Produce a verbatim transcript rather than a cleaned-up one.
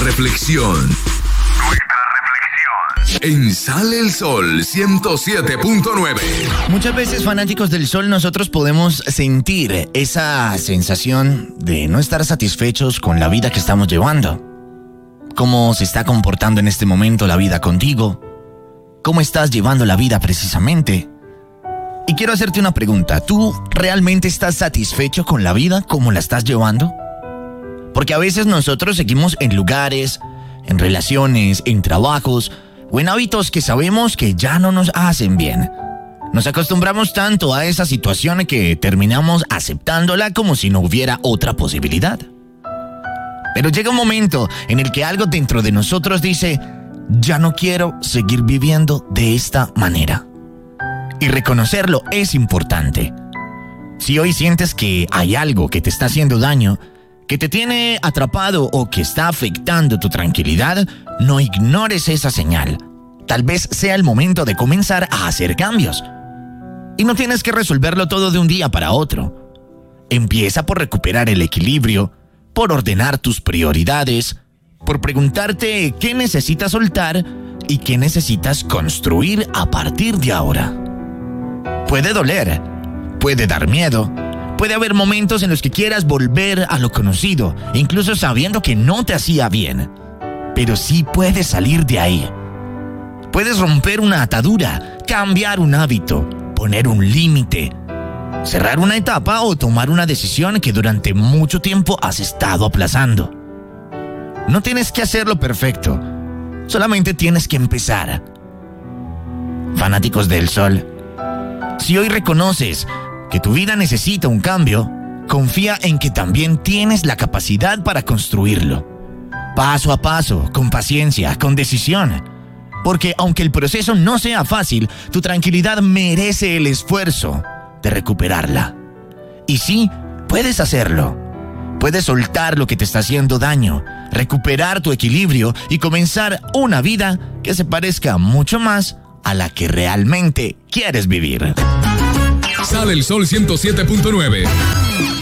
reflexión. Nuestra reflexión. En Sale el Sol ciento siete punto nueve. Muchas veces, fanáticos del sol, nosotros podemos sentir esa sensación de no estar satisfechos con la vida que estamos llevando. ¿Cómo se está comportando en este momento la vida contigo? ¿Cómo estás llevando la vida precisamente? Y quiero hacerte una pregunta. ¿Tú realmente estás satisfecho con la vida? ¿Cómo la estás llevando? Porque a veces nosotros seguimos en lugares, en relaciones, en trabajos o en hábitos que sabemos que ya no nos hacen bien. Nos acostumbramos tanto a esa situación que terminamos aceptándola como si no hubiera otra posibilidad. Pero llega un momento en el que algo dentro de nosotros dice: ya no quiero seguir viviendo de esta manera. Y reconocerlo es importante. Si hoy sientes que hay algo que te está haciendo daño, que te tiene atrapado o que está afectando tu tranquilidad, no ignores esa señal. Tal vez sea el momento de comenzar a hacer cambios. Y no tienes que resolverlo todo de un día para otro. Empieza por recuperar el equilibrio, por ordenar tus prioridades, por preguntarte qué necesitas soltar y qué necesitas construir a partir de ahora. Puede doler, puede dar miedo, puede haber momentos en los que quieras volver a lo conocido, incluso sabiendo que no te hacía bien. Pero sí puedes salir de ahí. Puedes romper una atadura, cambiar un hábito, poner un límite, cerrar una etapa o tomar una decisión que durante mucho tiempo has estado aplazando. No tienes que hacerlo perfecto, solamente tienes que empezar. Fanáticos del sol, si hoy reconoces que tu vida necesita un cambio, confía en que también tienes la capacidad para construirlo. Paso a paso, con paciencia, con decisión. Porque aunque el proceso no sea fácil, tu tranquilidad merece el esfuerzo de recuperarla. Y sí, puedes hacerlo. Puedes soltar lo que te está haciendo daño, recuperar tu equilibrio y comenzar una vida que se parezca mucho más a la que realmente quieres vivir. Sale el Sol ciento siete punto nueve.